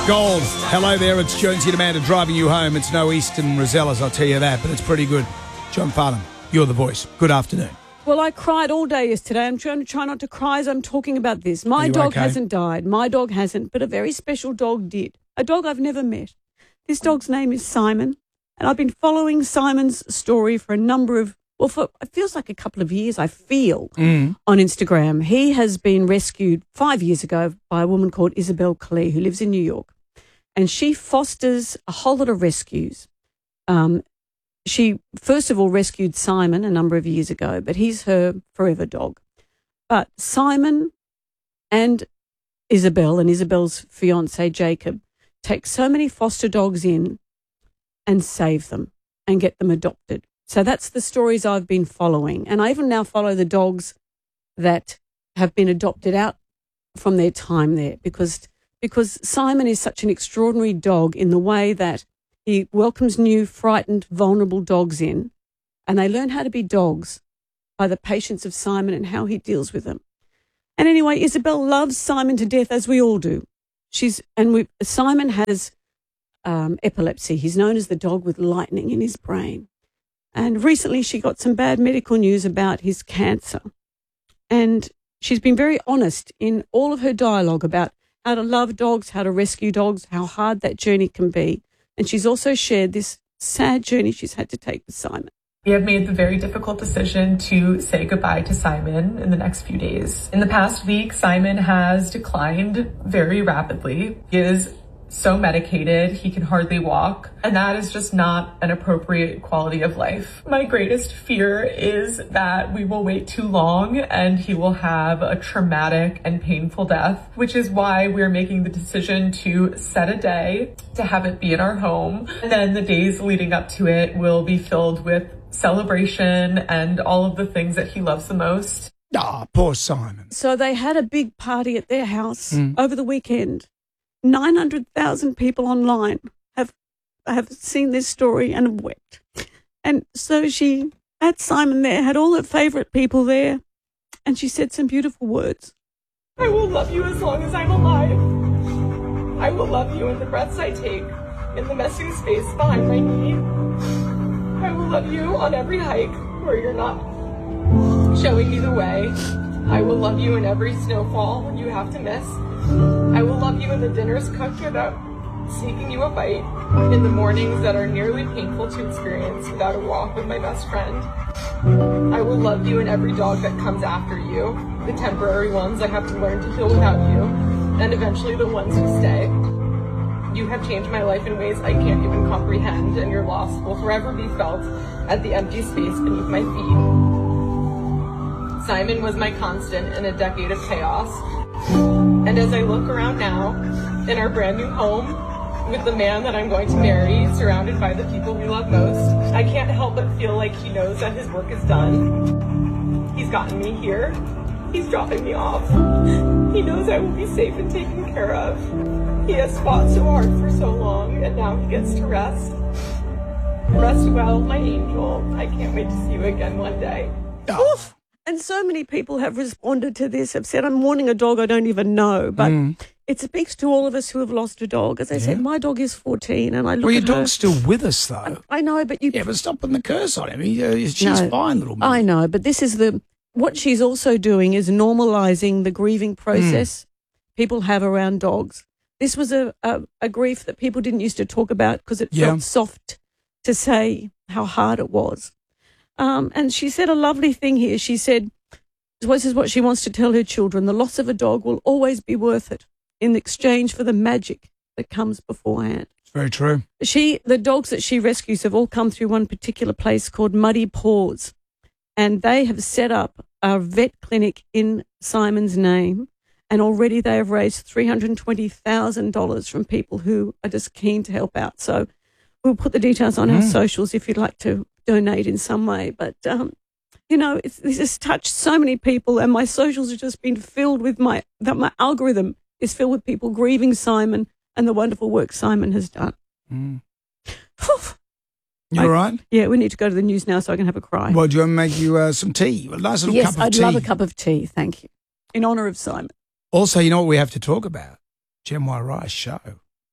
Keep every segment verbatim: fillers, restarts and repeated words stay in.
Gold. Hello there, it's Jonesy and Amanda driving you home. It's no Eastern Rosellas, I'll tell you that, but it's pretty good. John Farnham, you're the voice. Good afternoon. Well, I cried all day yesterday. I'm trying to try not to cry as I'm talking about this. My dog okay? hasn't died. My dog hasn't, but a very special dog did. A dog I've never met. This dog's name is Simon, and I've been following Simon's story for a number of, well, for it feels like a couple of years, I feel, mm. on Instagram. He has been rescued five years ago by a woman called Isabel Klee, who lives in New York. And she fosters a whole lot of rescues. Um, she, first of all, rescued Simon a number of years ago, but he's her forever dog. But Simon and Isabel and Isabel's fiancé, Jacob, take so many foster dogs in and save them and get them adopted. So that's the stories I've been following. And I even now follow the dogs that have been adopted out from their time there because... Because Simon is such an extraordinary dog in the way that he welcomes new, frightened, vulnerable dogs in, and they learn how to be dogs by the patience of Simon and how he deals with them. And anyway, Isabel loves Simon to death, as we all do. She's and we, Simon has um, epilepsy. He's known as the dog with lightning in his brain. And recently she got some bad medical news about his cancer. And she's been very honest in all of her dialogue about how to love dogs, how to rescue dogs, how hard that journey can be. And she's also shared this sad journey she's had to take with Simon. We have made the very difficult decision to say goodbye to Simon in the next few days. In the past week, Simon has declined very rapidly. He is so medicated, he can hardly walk, and that is just not an appropriate quality of life. My greatest fear is that we will wait too long and he will have a traumatic and painful death, which is why we're making the decision to set a day to have it be in our home. And then the days leading up to it will be filled with celebration and all of the things that he loves the most. Ah, oh, poor Simon. So they had a big party at their house mm. over the weekend. nine hundred thousand people online have have seen this story and have wept. And so she had Simon there, had all her favourite people there, and she said some beautiful words. I will love you as long as I'm alive. I will love you in the breaths I take, in the messy space behind my knee. I will love you on every hike where you're not showing me the way. I will love you in every snowfall you have to miss. I will love you in the dinners cooked without sneaking you a bite, in the mornings that are nearly painful to experience without a walk with my best friend. I will love you in every dog that comes after you, the temporary ones I have to learn to heal without you, and eventually the ones who stay. You have changed my life in ways I can't even comprehend, and your loss will forever be felt at the empty space beneath my feet. Simon was my constant in a decade of chaos. And as I look around now, in our brand new home, with the man that I'm going to marry, surrounded by the people we love most, I can't help but feel like he knows that his work is done. He's gotten me here. He's dropping me off. He knows I will be safe and taken care of. He has fought so hard for so long, and now he gets to rest. Rest well, my angel. I can't wait to see you again one day. Oof. And so many people have responded to this, have said, I'm mourning a dog I don't even know. But mm. it speaks to all of us who have lost a dog. As I yeah. said, my dog is fourteen, and I look well, at your her. dog's still with us, though. I, I know, but you... Yeah, but stop putting the curse on him. He, uh, she's no, fine, little man. I know, but this is the... What she's also doing is normalising the grieving process mm. people have around dogs. This was a, a, a grief that people didn't used to talk about because it yeah. felt soft to say how hard it was. Um, and she said a lovely thing here. She said... This is what she wants to tell her children. The loss of a dog will always be worth it in exchange for the magic that comes beforehand. It's very true. She, the dogs that she rescues have all come through one particular place called Muddy Paws, and they have set up a vet clinic in Simon's name, and already they have raised three hundred twenty thousand dollars from people who are just keen to help out. So we'll put the details on mm. our socials if you'd like to donate in some way. But, um, you know, it's, this has touched so many people, and my socials have just been filled with my, that my algorithm is filled with people grieving Simon and the wonderful work Simon has done. Mm. You all right? Yeah, we need to go to the news now so I can have a cry. Well, do you want to make you uh, some tea? A nice little yes, cup of I'd tea. Yes, I'd love a cup of tea, thank you, in honour of Simon. Also, you know what we have to talk about? Gen Y Rice show.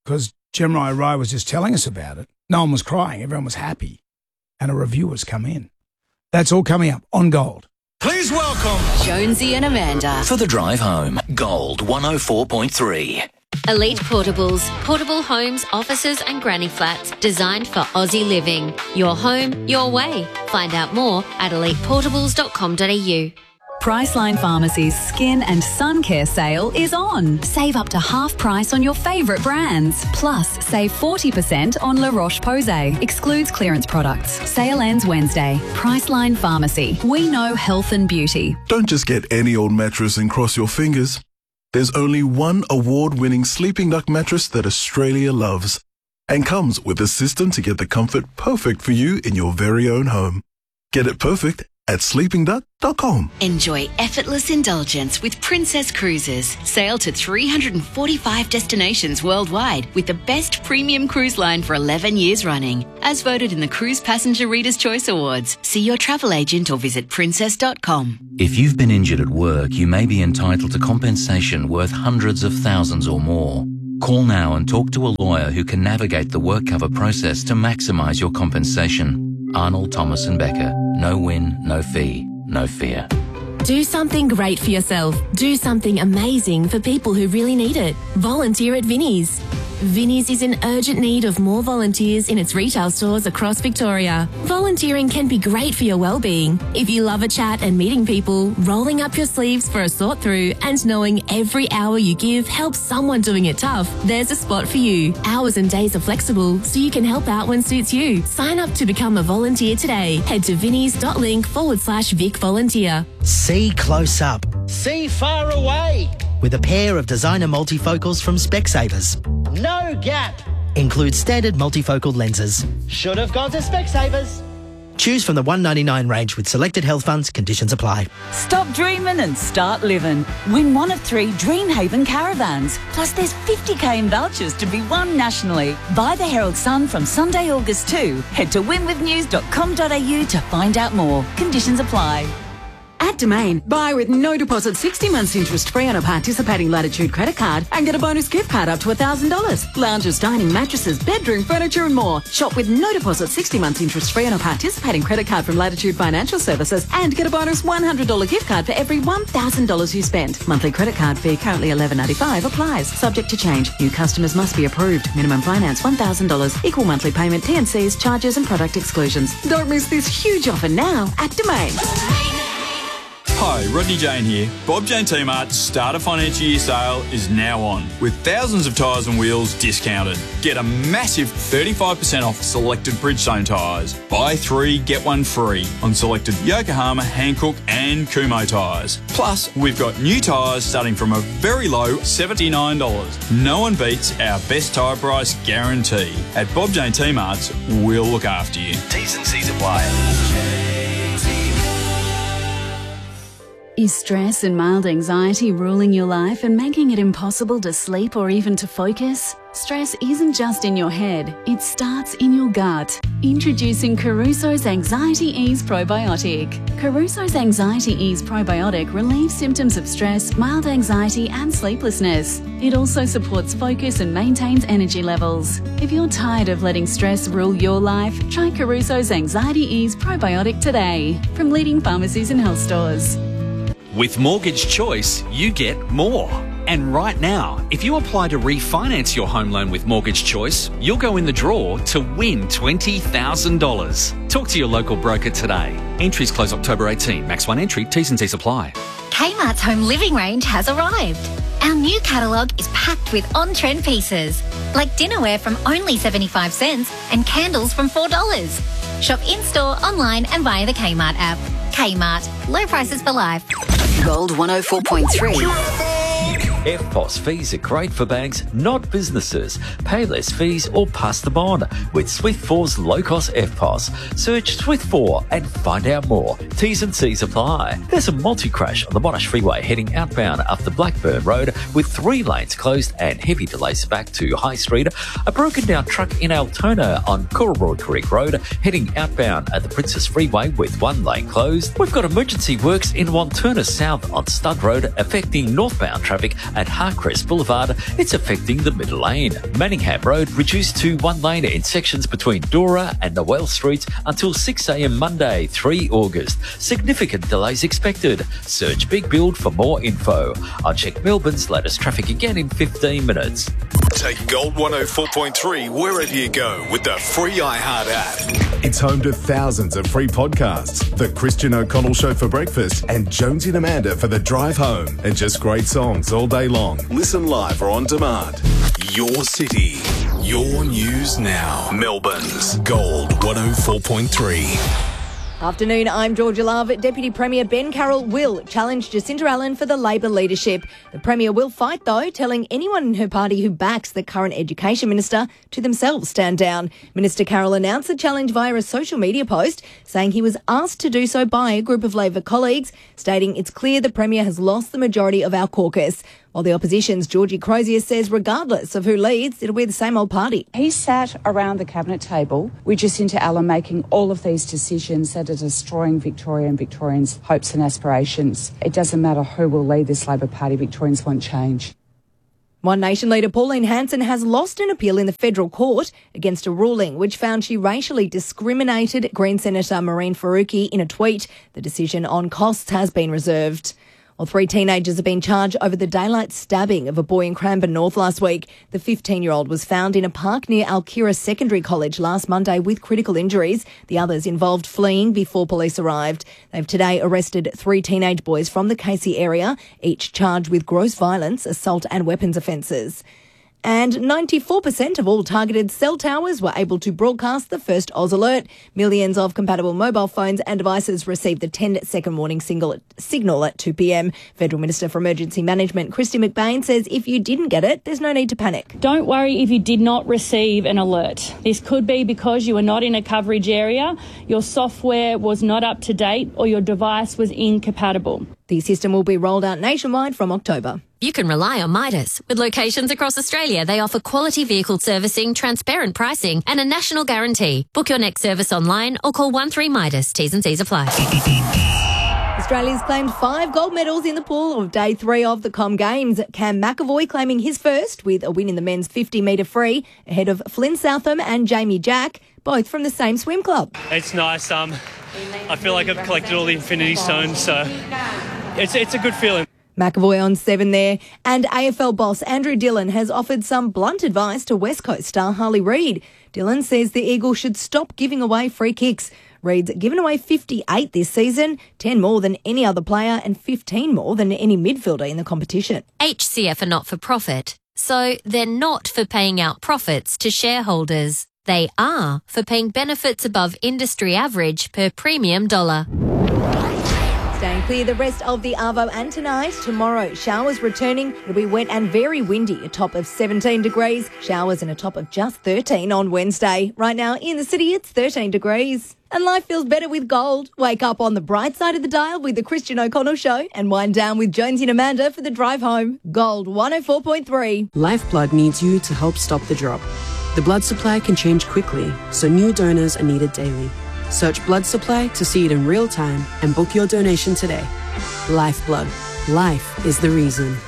because Gemini Rai was just telling us about it. No one was crying. Everyone was happy. And a review has come in. That's all coming up on Gold. Please welcome Jonesy and Amanda. For the drive home, Gold one oh four point three. Elite Portables, portable homes, offices and granny flats designed for Aussie living. Your home, your way. Find out more at elite portables dot com dot a u. Priceline Pharmacy's Skin and Sun Care sale is on. Save up to half price on your favourite brands. Plus, save forty percent on La Roche-Posay. Excludes clearance products. Sale ends Wednesday. Priceline Pharmacy. We know health and beauty. Don't just get any old mattress and cross your fingers. There's only one award-winning Sleeping Duck mattress that Australia loves and comes with a system to get the comfort perfect for you in your very own home. Get it perfect at sleeping duck dot com. Enjoy effortless indulgence with Princess Cruises. Sail to three hundred forty-five destinations worldwide with the best premium cruise line for eleven years running. As voted in the Cruise Passenger Reader's Choice Awards. See your travel agent or visit princess dot com. If you've been injured at work, you may be entitled to compensation worth hundreds of thousands or more. Call now and talk to a lawyer who can navigate the work cover process to maximise your compensation. Arnold, Thomas and Becker. No win, no fee, no fear. Do something great for yourself. Do something amazing for people who really need it. Volunteer at Vinnie's. Vinnie's is in urgent need of more volunteers in its retail stores across Victoria. Volunteering can be great for your well-being. If you love a chat and meeting people, rolling up your sleeves for a sort through and knowing every hour you give helps someone doing it tough, there's a spot for you. Hours and days are flexible, so you can help out when suits you. Sign up to become a volunteer today. Head to vinnies.link forward slash Vic Volunteer. See close up. See far away. With a pair of designer multifocals from Specsavers. No gap. Includes standard multifocal lenses. Should have gone to Specsavers. Choose from the one ninety-nine range with selected health funds. Conditions apply. Stop dreaming and start living. Win one of three Dreamhaven caravans. Plus there's fifty k in vouchers to be won nationally. Buy the Herald Sun from Sunday, August second. Head to win with news dot com dot a u to find out more. Conditions apply. At Domain, buy with no deposit sixty months interest free on a participating Latitude credit card and get a bonus gift card up to one thousand dollars. Lounges, dining, mattresses, bedroom, furniture and more. Shop with no deposit sixty months interest free on a participating credit card from Latitude Financial Services and get a bonus one hundred dollars gift card for every one thousand dollars you spend. Monthly credit card fee currently eleven ninety-five applies. Subject to change. New customers must be approved. Minimum finance one thousand dollars. Equal monthly payment, T and Cs, charges and product exclusions. Don't miss this huge offer now at Domain. Hi, Rodney Jane here. Bob Jane T-Mart's Starter Financial Year sale is now on, with thousands of tyres and wheels discounted. Get a massive thirty-five percent off selected Bridgestone tyres. Buy three, get one free on selected Yokohama, Hankook and Kumho tyres. Plus, we've got new tyres starting from a very low seventy-nine dollars. No one beats our best tyre price guarantee. At Bob Jane T-Mart's, we'll look after you. T's and C's apply. Is stress and mild anxiety ruling your life and making it impossible to sleep or even to focus? Stress isn't just in your head, it starts in your gut. Introducing Caruso's Anxiety Ease Probiotic. Caruso's Anxiety Ease Probiotic relieves symptoms of stress, mild anxiety and sleeplessness. It also supports focus and maintains energy levels. If you're tired of letting stress rule your life, try Caruso's Anxiety Ease Probiotic today from leading pharmacies and health stores. With Mortgage Choice, you get more. And right now, if you apply to refinance your home loan with Mortgage Choice, you'll go in the draw to win twenty thousand dollars. Talk to your local broker today. Entries close October eighteenth. Max one entry. T's and C's apply. Kmart's home living range has arrived. Our new catalogue is packed with on-trend pieces, like dinnerware from only seventy-five cents and candles from four dollars. Shop in-store, online and via the Kmart app. Kmart. Low prices for life. Gold one oh four point three. F P O S fees are great for banks, not businesses. Pay less fees or pass them on with Swift four's low-cost F P O S. Search Swift four and find out more. T's and C's apply. There's a multi-crash on the Monash Freeway heading outbound up the Blackburn Road with three lanes closed and heavy delays back to High Street. A broken-down truck in Altona on Cooroy Creek Road heading outbound at the Princess Freeway with one lane closed. We've got emergency works in Wanturna South on Stud Road affecting northbound traffic At Harcrest Boulevard, it's affecting the middle lane. Manningham Road reduced to one lane in sections between Dora and Noel Streets until six a m Monday, the third of August. Significant delays expected. Search Big Build for more info. I'll check Melbourne's latest traffic again in fifteen minutes. Take Gold one oh four point three wherever you go with the free iHeart app. It's home to thousands of free podcasts. The Christian O'Connell Show for breakfast and Jonesy and Amanda for the drive home. And just great songs all day long. Listen live or on demand. Your city, your news now. Melbourne's Gold one oh four point three. Afternoon, I'm Georgia Love. Deputy Premier Ben Carroll will challenge Jacinta Allen for the Labor leadership. The Premier will fight, though, telling anyone in her party who backs the current Education Minister to themselves stand down. Minister Carroll announced the challenge via a social media post, saying he was asked to do so by a group of Labor colleagues, stating it's clear the Premier has lost the majority of our caucus. While the opposition's Georgie Crozier says regardless of who leads, it'll be the same old party. He sat around the cabinet table with Jacinta Allen making all of these decisions that are destroying Victoria and Victorians' hopes and aspirations. It doesn't matter who will lead this Labor Party, Victorians want change. One Nation leader Pauline Hanson has lost an appeal in the federal court against a ruling which found she racially discriminated Green Senator Maureen Faruqi in a tweet. The decision on costs has been reserved. Well, three teenagers have been charged over the daylight stabbing of a boy in Cranbourne North last week. The fifteen-year-old was found in a park near Alkira Secondary College last Monday with critical injuries. The others involved fleeing before police arrived. They've today arrested three teenage boys from the Casey area, each charged with gross violence, assault and weapons offences. And ninety-four percent of all targeted cell towers were able to broadcast the first Oz alert. Millions of compatible mobile phones and devices received the ten-second warning signal at two p m. Federal Minister for Emergency Management Christy McBain says if you didn't get it, there's no need to panic. Don't worry if you did not receive an alert. This could be because you were not in a coverage area, your software was not up to date, or your device was incompatible. The system will be rolled out nationwide from October. You can rely on Midas. With locations across Australia, they offer quality vehicle servicing, transparent pricing and a national guarantee. Book your next service online or call one three Midas. T's and C's apply. Australia's claimed five gold medals in the pool of day three of the Com Games. Cam McAvoy claiming his first with a win in the men's fifty metre free ahead of Flynn Southam and Jamie Jack, both from the same swim club. It's nice. Um, I feel like I've collected all the Infinity Stones, so it's, it's a good feeling. McAvoy on seven there. And A F L boss Andrew Dillon has offered some blunt advice to West Coast star Harley Reid. Dillon says the Eagles should stop giving away free kicks. Reid's given away fifty-eight this season, ten more than any other player and fifteen more than any midfielder in the competition. H C F are not for profit, so they're not for paying out profits to shareholders. They are for paying benefits above industry average per premium dollar. Staying clear the rest of the Arvo and tonight. Tomorrow, showers returning. It'll be wet and very windy, a top of seventeen degrees. Showers and a top of just thirteen on Wednesday. Right now in the city, it's thirteen degrees. And life feels better with gold. Wake up on the bright side of the dial with the Christian O'Connell Show and wind down with Jonesy and Amanda for the drive home. Gold one oh four point three. Lifeblood needs you to help stop the drop. The blood supply can change quickly, so new donors are needed daily. Search blood supply to see it in real time and book your donation today. Lifeblood. Life is the reason.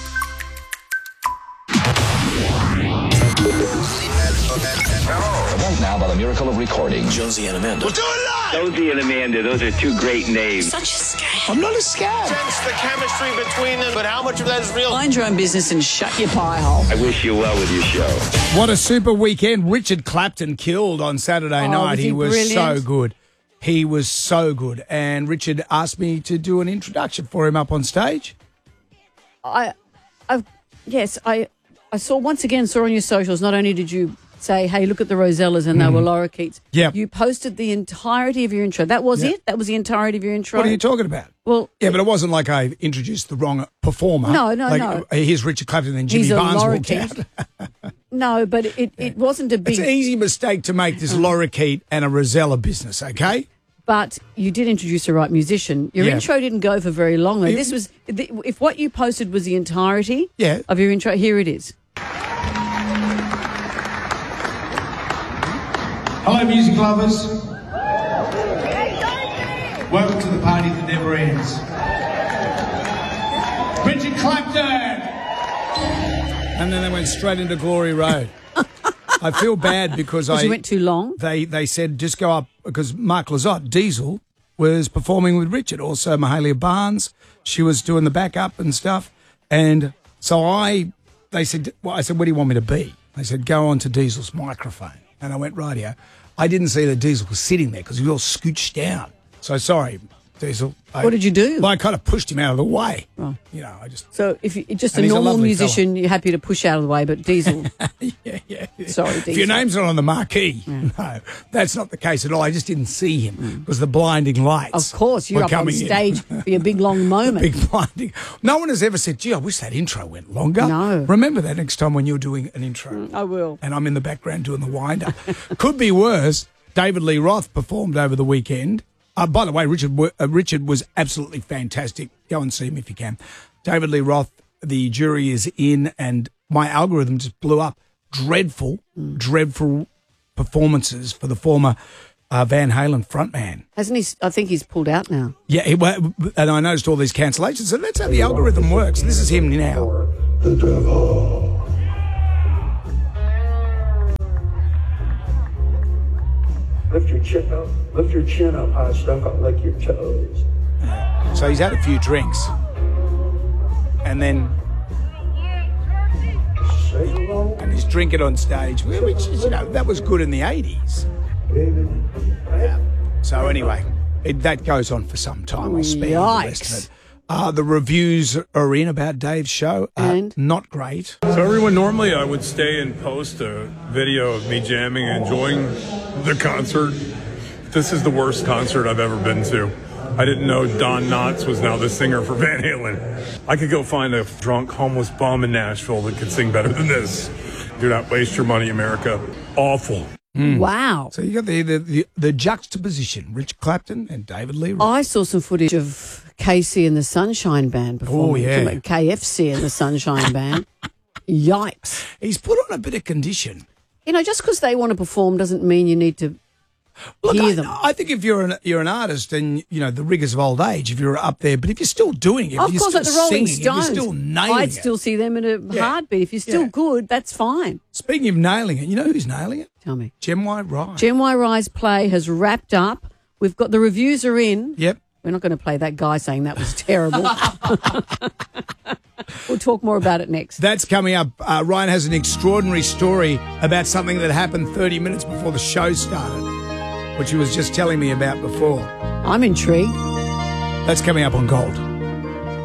Right now, by the miracle of recording, Jonesy and Amanda. We'll do it live! Jonesy and Amanda, those are two great names. Such a scam. I'm not a scam. Sense the chemistry between them, but how much of that is real? Mind your own business and shut your pie hole. I wish you well with your show. What a super weekend. Richard Clapton killed on Saturday oh, night. Was he, he was brilliant? so good. He was so good. And Richard asked me to do an introduction for him up on stage. I, I, yes, I, I saw once again saw on your socials. Not only did you say, "Hey, look at the Rosellas," and mm. they were lorikeets. Yeah, you posted the entirety of your intro. That was yep. it. That was the entirety of your intro. What are you talking about? Well, yeah, but it wasn't like I introduced the wrong performer. No, no, like, no. Here's Richard Clapton and Jimmy He's Barnes walked out. No, but it, it wasn't a big. It's an easy mistake to make this lorikeet and a Rosella business. Okay. But you did introduce the right musician. Your yeah. intro didn't go for very long. Though. This was if what you posted was the entirety yeah. of your intro. Here it is. Hello, music lovers. Welcome to the party that never ends. Richard Clapton. And then they went straight into Glory Road. I feel bad because I... you went too long? They they said just go up, because Mark Lizotte, Diesel, was performing with Richard. Also Mahalia Barnes, she was doing the backup and stuff. And so I, they said, well, I said, where do you want me to be? They said, go on to Diesel's microphone. And I went, right here. I didn't see that Diesel was sitting there because he was all scooched down. So sorry, Diesel. I, What did you do? Well, I kind of pushed him out of the way. Oh. You know, I just... So if you're just a And he's a normal lovely musician, you're happy to push out of the way, but Diesel... yeah, yeah. Sorry, Diesel. If your name's not on the marquee, no, that's not the case at all. I just didn't see him because the blinding lights. Of course, you're were up on coming stage in. for your big, long moment. Big blinding. No one has ever said, gee, I wish that intro went longer. No. Remember that next time when you're doing an intro. I will. And I'm in the background doing the wind-up. Could be worse. David Lee Roth performed over the weekend. Uh, by the way, Richard uh, Richard was absolutely fantastic. Go and see him if you can. David Lee Roth, the jury is in, and my algorithm just blew up. Dreadful, mm. dreadful performances for the former uh, Van Halen frontman. Hasn't he? I think he's pulled out now. Yeah, he, and I noticed all these cancellations. So that's how the algorithm works. This is him now. The devil. Lift your chin up. Lift your chin up high, stuck up like your toes. So he's had a few drinks. And then... And he's drinking on stage, which is, you know, that was good in the eighties. Yeah. So anyway, it, that goes on for some time. I'll spare you the rest of it. Uh, the reviews are in about Dave's show. Uh, and? Not great. So everyone, normally I would stay and post a video of me jamming and enjoying the concert. This is the worst concert I've ever been to. I didn't know Don Knotts was now the singer for Van Halen. I could go find a drunk homeless bum in Nashville that could sing better than this. Do not waste your money, America. Awful. Mm. Wow. So you got the, the, the, the juxtaposition, Rich Clapton and David Lee Roth. I saw some footage of Casey and the Sunshine Band performing. Oh, yeah. K F C and the Sunshine Band. Yikes. He's put on a bit of condition. You know, just because they want to perform doesn't mean you need to Look, hear I, them. I think if you're an you're an artist and, you know, the rigours of old age, if you're up there, but if you're still doing it, Of if you're course, still like the Rolling singing, if you're Stones, still nailing I'd it. still see them in a Yeah. heartbeat. If you're still Yeah. good, that's fine. Speaking of nailing it, you know who's nailing it? Tell me. Gem Y Rye. Gen Y Rye's play has wrapped up. We've got the reviews are in. Yep. We're not going to play that guy saying that was terrible. We'll talk more about it next. That's coming up. Uh, Ryan has an extraordinary story about something that happened thirty minutes before the show started, which he was just telling me about before. I'm intrigued. That's coming up on Gold.